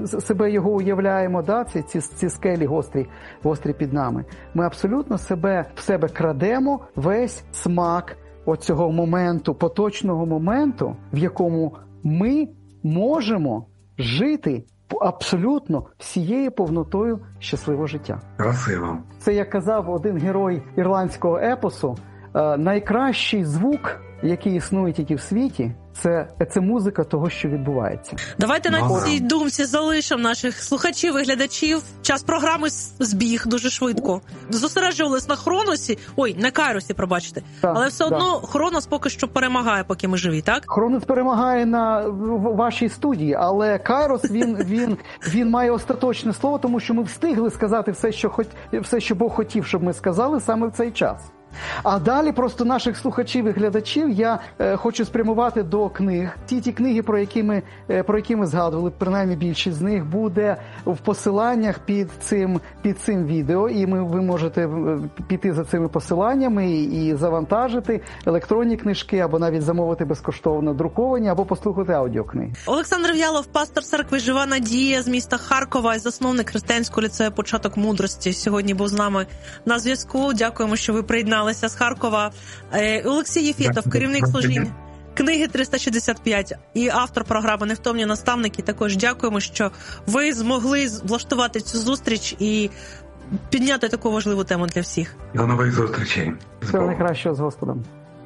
себе його уявляємо, да, ці скелі гострі під нами, ми абсолютно в себе крадемо весь смак оцього моменту, поточного моменту, в якому ми можемо жити абсолютно всією повнотою щасливого життя. Красиво. Це, як казав один герой ірландського епосу, найкращий звук, який існує тільки в світі, це музика того, що відбувається. Давайте на цій думці залишимо наших слухачів і глядачів. Час програми збіг дуже швидко. Зосереджувались на Хроносі, на Кайросі, пробачте. Але все одно Хронос поки що перемагає, поки ми живі, так? Хронос перемагає на вашій студії, але Кайрос, він має остаточне слово, тому що ми встигли сказати все, що Бог хотів, щоб ми сказали саме в цей час. А далі просто наших слухачів і глядачів я хочу спрямувати до книг. Ті книги, про які ми згадували, принаймні більшість з них буде в посиланнях під цим відео, і ви можете піти за цими посиланнями і завантажити електронні книжки, або навіть замовити безкоштовно друковані, або послухати аудіокниги. Олександр В'ялов, пастор церкви «Жива надія» з міста Харкова і засновник християнського ліцею «Початок мудрості», сьогодні був з нами на зв'язку. Дякуємо, що ви приєдналися з Харкова. Олексій Єфєтов, керівник служіння книги 365 і автор програми «Невтомні наставники». Також дякуємо, що ви змогли влаштувати цю зустріч і підняти таку важливу тему для всіх. До нових зустрічей. Всього найкращого з Господом.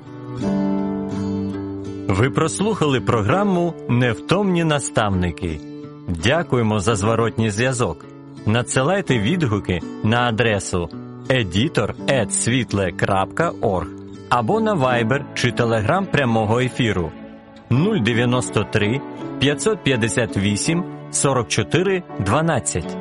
Ви прослухали програму «Невтомні наставники». Дякуємо за зворотній зв'язок. Надсилайте відгуки на адресу editor@svitle.org або на Viber чи Telegram прямого ефіру 093 558 44 12.